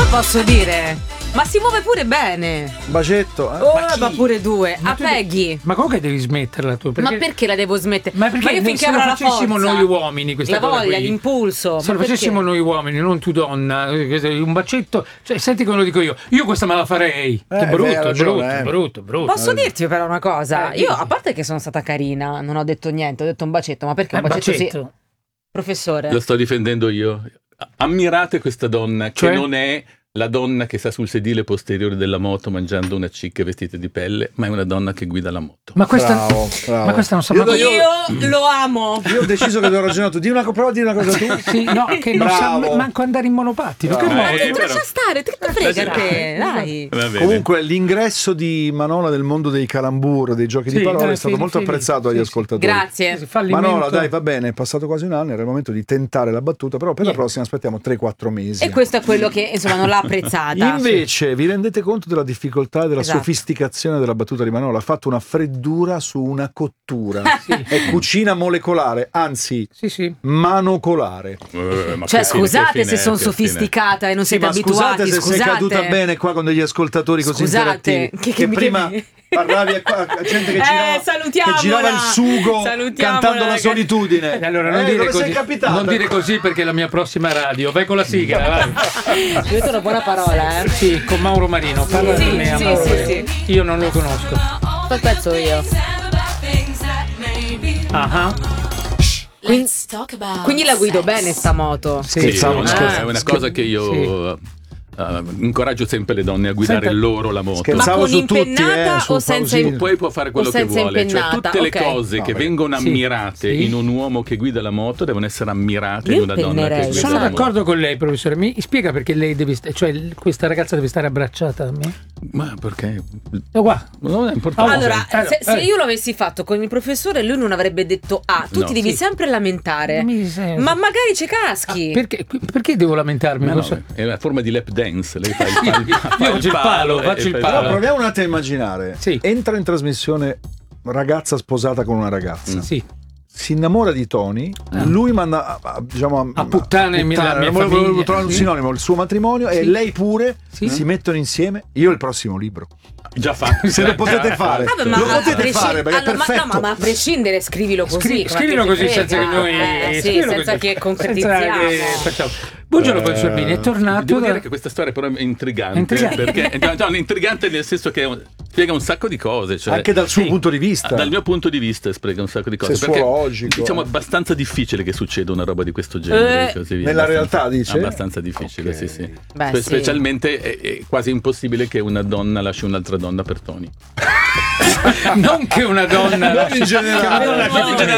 posso dire? Ma si muove pure bene. Un bacetto. Ma pure due. A Peggy. Ma comunque devi smetterla tu? Ma perché la devo smettere? Ma perché io finché se lo avrò la facessimo forza, noi uomini questa la cosa voglia, qui. l'impulso. Se lo facessimo noi uomini, non tu donna, un bacetto, cioè senti come lo dico io questa me la farei. Che brutto. Posso dirti però una cosa? Io, a parte che sono stata carina, non ho detto niente, ho detto un bacetto, ma perché un bacetto sì? Professore. Lo sto difendendo io. Ammirate questa donna, Cioè? che non è la donna che sta sul sedile posteriore della moto mangiando una cicca vestita di pelle, ma è una donna che guida la moto. Ma questa, bravo. Ma questa non sa Io lo amo. Io ho deciso che l'ho ragionato. Prova a dire una cosa tu. Sì, no, che non sa manco andare in monopattino. Che Lascia stare, che te frega te, dai. Comunque l'ingresso di Manola nel mondo dei calambur, dei giochi di parole è stato molto apprezzato dagli ascoltatori. Grazie. Manola, dai, va bene, è passato quasi un anno, era il momento di tentare la battuta, però per la prossima aspettiamo 3-4 mesi. E questo è quello che insomma non l'ha apprezzata. Invece vi rendete conto della difficoltà e della sofisticazione della battuta di Manola? Ha fatto una freddura su una cottura. È cucina molecolare, anzi manocolare. Cioè scusate se sono sofisticata e non siete abituati. Scusate se sei caduta bene qua con degli ascoltatori così interattivi che prima parlavi a gente che girava il sugo cantando la solitudine. Allora non dire così perché è la mia prossima radio. Vai con la sigla, vai. Io ho una buona parola, Sì, con Mauro Marino. Parla di me a Mauro. Io non lo conosco. Poi pezzo io. Quindi la guido bene sta moto. Sì, è una cosa che io incoraggio sempre le donne a guidare loro la moto. Scherzavo ma con su impennata tutti, o senza poi può fare quello che vuole, cioè tutte le cose che vengono ammirate in un uomo che guida la moto devono essere ammirate in una donna che guida sono la moto. d'accordo con lei, professore. Mi spiega perché lei deve questa ragazza deve stare abbracciata a me? Ma perché? Non è importante. Allora, se io lo avessi fatto con il professore, lui non avrebbe detto tu ti devi sempre lamentare, ma magari ci caschi. Perché devo lamentarmi? È una forma di lap dance. Lei fa il palo. Faccio il palo. Però proviamo un attimo a immaginare. Entra in trasmissione ragazza sposata con una ragazza. Si innamora di Tony, lui manda a puttane, la mia famiglia. Trovare un sinonimo, il suo matrimonio, e lei pure si mettono insieme. Io il prossimo libro. Già fatto. Se lo potete fare. Lo potete fare perché è perfetto. Ma a prescindere scrivilo così. Scrivilo così senza che noi senza che concretizziamo. Buongiorno professor Bini, è tornato. Devo dire che questa storia però è intrigante. Perché intrigante nel senso che spiega un sacco di cose, cioè, anche dal suo punto di vista. Dal mio punto di vista spiega un sacco di cose. Sessuologico. Perché diciamo abbastanza difficile che succeda una roba di questo genere. Così via. Nella realtà dice? Abbastanza difficile, sì. Specialmente è quasi impossibile che una donna lasci un'altra donna per Tony. Non che una donna in generale.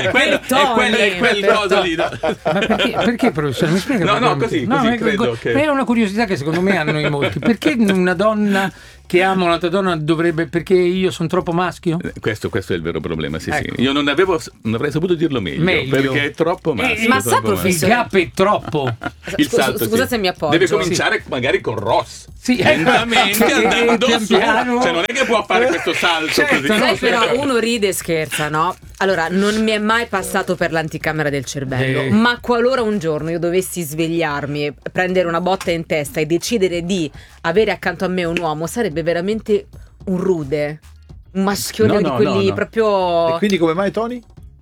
È quel cosa lì. Ma perché professore? Mi spiega? No, così credo che... È una curiosità che secondo me hanno in molti. Perché una donna che ama un'altra donna dovrebbe, perché io sono troppo maschio? Questo è il vero problema, sì. Io non avrei saputo dirlo meglio. Perché è troppo maschio. Ma sa, professore, il gap è troppo. Scusa se mi appoggio. Deve cominciare magari con Ross. Lentamente andando su. Cioè non è che può fare questo salto così. Però uno ride e scherza, no? Allora, non mi è mai passato per l'anticamera del cervello, ma qualora un giorno io dovessi svegliarmi e prendere una botta in testa e decidere di avere accanto a me un uomo, sarebbe veramente un rude, un maschione di quelli proprio... E quindi come mai Tony?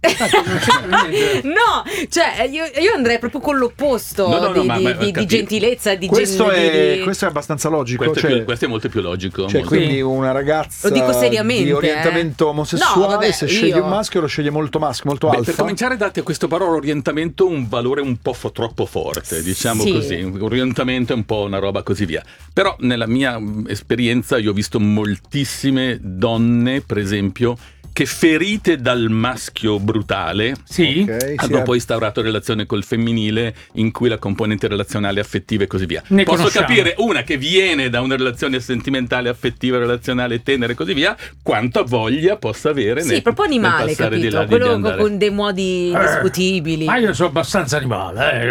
No, cioè io andrei proprio con l'opposto di gentilezza, di questo è abbastanza logico. Questo è molto più logico. Cioè, quindi una ragazza lo dico seriamente, di orientamento omosessuale, se sceglie un maschio lo sceglie molto maschio, molto alfa. Per cominciare date a questo parola orientamento un valore un po' troppo forte, diciamo così. Orientamento è un po' una roba così via. Però nella mia esperienza io ho visto moltissime donne, per esempio, che ferite dal maschio brutale hanno poi instaurato relazione col femminile in cui la componente relazionale affettiva e così via. Posso capire una che viene da una relazione sentimentale, affettiva, relazionale, tenera e così via, quanta voglia possa avere nel proprio animale, passare capito? Di là, quello con dei modi discutibili. Ma io sono abbastanza animale.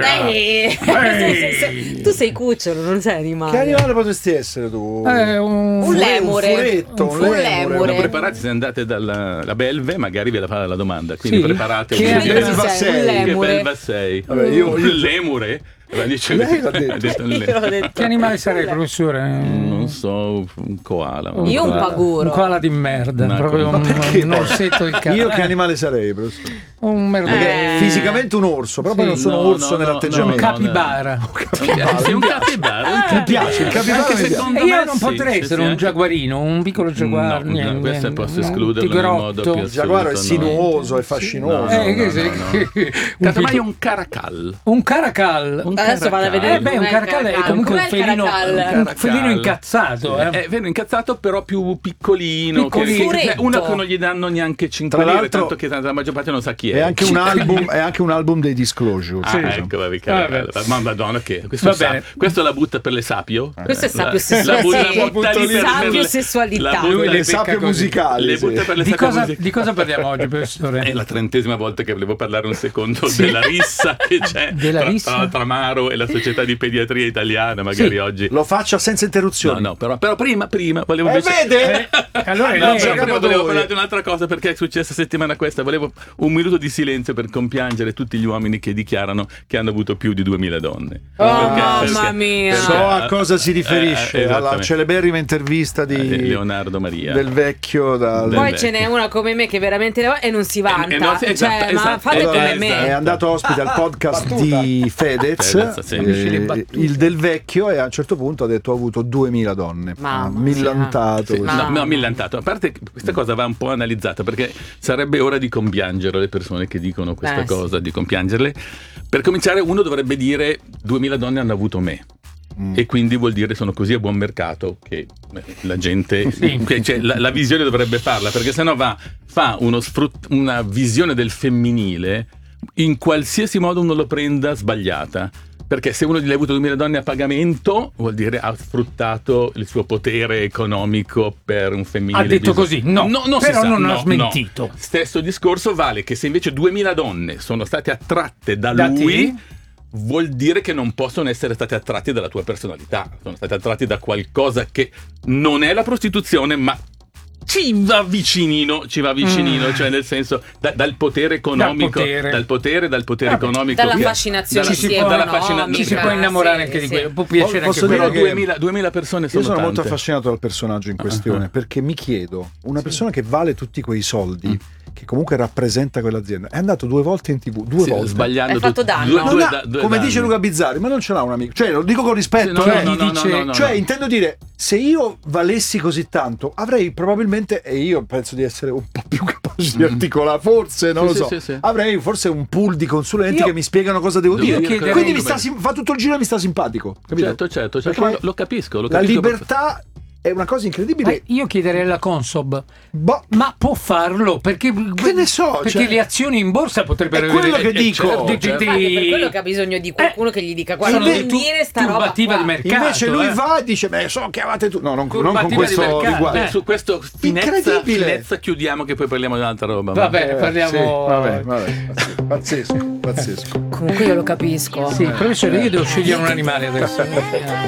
Tu sei cucciolo, non sei animale. Che animale potresti essere tu? Un lemure. Un lemure. Ma preparati se andate dalla Belve, magari ve la fa la domanda, quindi preparate che belva sei. Che belva sei. Il lemure Dice, lei l'ha detto. Che animale sarei, professore? Non so, un koala. Io un paguro. Un koala di merda, proprio un orsetto del cazzo. Io che animale sarei, professore? Un merda. Fisicamente un orso, però poi non sono orso nell'atteggiamento. Un capibara. Sì, un capibara. Mi piace, il capibara mi piace. Io non potrei essere un giaguarino, un piccolo giaguaro. No, questo posso escluderlo in modo più assoluto. Il giaguaro è sinuoso, è fascinoso. Casomai un caracal. Un caracal. Adesso vado a vedere. Un caracal è comunque un felino incazzato. È vero, incazzato, però più piccolino. Uno che non gli danno neanche 5 lire, tanto che la maggior parte non sa chi è. È anche un album dei Disclosure. Ecco, ma madonna, che questo la butta per le sapio. Questo è sapio sessualità. Le sapio musicali. Le butta per le sapio musicali. Di cosa parliamo oggi, professore? È la 30ª volta che volevo parlare un secondo della rissa che c'è tra Tramaro e la Società di Pediatria Italiana, magari oggi. Lo faccia senza interruzioni. No, però prima volevo invece... vede? Allora volevo parlare di un'altra cosa, perché è successa settimana questa. Volevo un minuto di silenzio per compiangere tutti gli uomini che dichiarano che hanno avuto più di 2000 donne. Mamma mia! So a cosa si riferisce, alla celeberrima intervista di Leonardo Maria, del vecchio. Poi ce n'è una come me che veramente e non si vanta. Ma fate come me. È andato ospite al podcast di Fedez, il del vecchio, e a un certo punto ha detto: ho avuto 2000 donne. Millantato. No, millantato. A parte questa cosa va un po' analizzata, perché sarebbe ora di compiangere le persone che dicono questa cosa, di compiangerle. Per cominciare, uno dovrebbe dire: 2000 donne hanno avuto me. E quindi vuol dire sono così a buon mercato che la gente cioè, la visione dovrebbe farla, perché sennò fa una visione del femminile in qualsiasi modo uno lo prenda sbagliata. Perché se uno gli ha avuto 2000 donne a pagamento, vuol dire ha sfruttato il suo potere economico per un femminile. Ha detto così? No, però non ha smentito. Stesso discorso vale che se invece 2000 donne sono state attratte da lui, vuol dire che non possono essere state attratti dalla tua personalità. Sono state attratti da qualcosa che non è la prostituzione, ma ci va vicinino, cioè nel senso dal potere economico, dal potere economico, dalla fascinazione, ci si può innamorare anche di quello, può piacere anche quello. 2000 persone sono io sono tante. molto affascinato dal personaggio in questione, perché mi chiedo, una persona che vale tutti quei soldi, che comunque rappresenta quell'azienda, è andato 2 volte in TV, 2 volte sbagliando, è fatto danno. Come dice Luca Bizzarri, ma non ce l'ha un amico, cioè lo dico con rispetto, no. intendo dire, se io valessi così tanto avrei probabilmente, e io penso di essere un po' più capace di articolare, forse non lo so, avrei forse un pool di consulenti che mi spiegano cosa devo dire, quindi fa tutto il giro e mi sta simpatico, capito? Certo, ma lo capisco. La libertà è una cosa incredibile. Io chiederei alla Consob, ma può farlo? Perché che ne so? Perché le azioni in borsa potrebbero avere. È quello che dico. Per quello che ha bisogno di qualcuno che gli dica: guarda, non dire sta roba qua. Di mercato. Invece lui va e dice: beh, so che avete tu. No, non con questo riguardo. Su questo finezza chiudiamo, che poi parliamo di un'altra roba. Va bene, parliamo. Vabbè. Pazzesco. Comunque io lo capisco. Sì, professore, io devo scegliere un animale adesso.